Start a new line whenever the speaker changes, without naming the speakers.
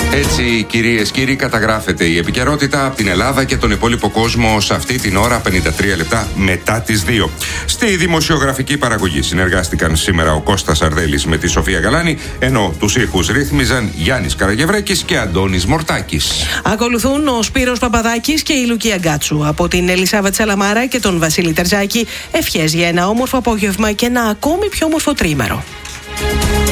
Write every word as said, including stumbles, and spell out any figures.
Έτσι, κυρίες και κύριοι, καταγράφεται η επικαιρότητα από την Ελλάδα και τον υπόλοιπο κόσμο σε αυτή την ώρα, πενήντα τρία λεπτά μετά τις δύο. Στη δημοσιογραφική παραγωγή συνεργάστηκαν σήμερα ο Κώστας Αρδέλης με τη Σοφία Γαλάνη, ενώ τους ήχους ρύθμιζαν Γιάννης Καραγευρέκης και Αντώνης Μορτάκης.
Ακολουθούν ο Σπύρος Παπαδάκης και η Λουκία Γκάτσου. Από την Ελισάβετ Σαλαμάρα και τον Βασίλη Τερζάκη, ευχές για ένα όμορφο απόγευμα και ένα ακόμη πιο όμορφο τρίμερο.